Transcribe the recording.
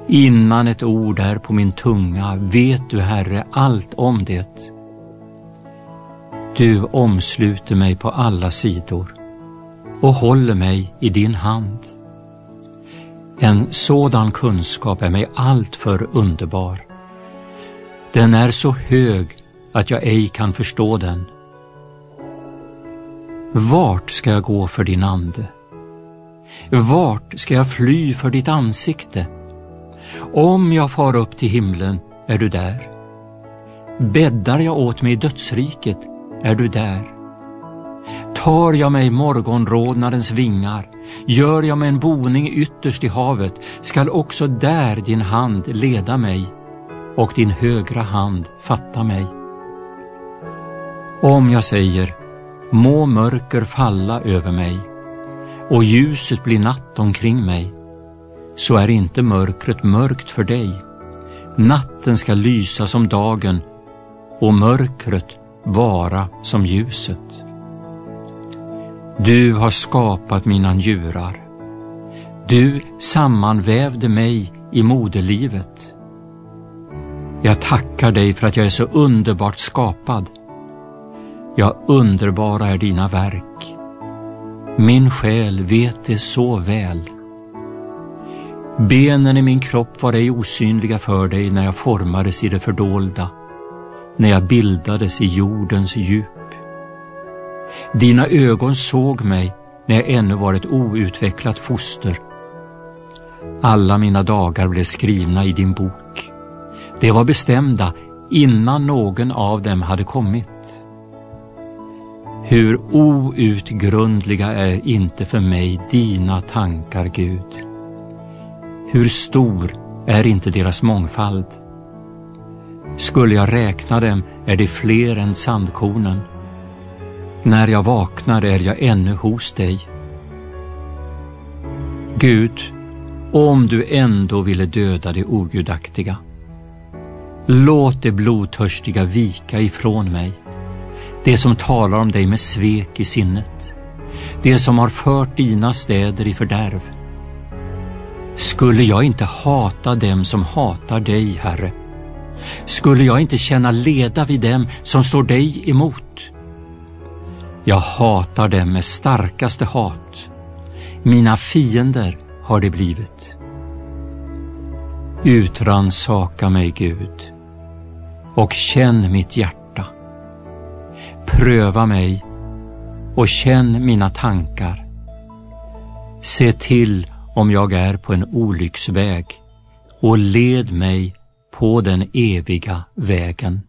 Innan ett ord är på min tunga vet du, Herre, allt om det. Du omsluter mig på alla sidor och håller mig i din hand. En sådan kunskap är mig allt för underbar. Den är så hög att jag ej kan förstå den. Vart ska jag gå för din ande? Vart ska jag fly för ditt ansikte? Om jag far upp till himlen är du där. Bäddar jag åt mig i dödsriket är du där. Tar jag mig morgonrodnadens vingar, gör jag mig en boning ytterst i havet, skall också där din hand leda mig och din högra hand fatta mig. Om jag säger, må mörker falla över mig och ljuset blir natt omkring mig, så är inte mörkret mörkt för dig. Natten ska lysa som dagen och mörkret vara som ljuset. Du har skapat mina njurar. Du sammanvävde mig i moderlivet. Jag tackar dig för att jag är så underbart skapad. Ja, underbara är dina verk. Min själ vet det så väl. Benen i min kropp var ej osynliga för dig när jag formades i det fördolda, när jag bildades i jordens djup. Dina ögon såg mig när jag ännu var ett outvecklat foster. Alla mina dagar blev skrivna i din bok. De var bestämda innan någon av dem hade kommit. Hur outgrundliga är inte för mig dina tankar, Gud. Hur stor är inte deras mångfald. Skulle jag räkna dem är det fler än sandkornen. När jag vaknar är jag ännu hos dig. Gud, om du ändå ville döda det ogudaktiga, låt det blodtörstiga vika ifrån mig. Det som talar om dig med svek i sinnet. Det som har fört dina städer i fördärv. Skulle jag inte hata dem som hatar dig, Herre? Skulle jag inte känna leda vid dem som står dig emot? Jag hatar dem med starkaste hat. Mina fiender har det blivit. Utransaka mig, Gud, och känn mitt hjärta. Pröva mig och känn mina tankar. Se till om jag är på en olycksväg och led mig på den eviga vägen.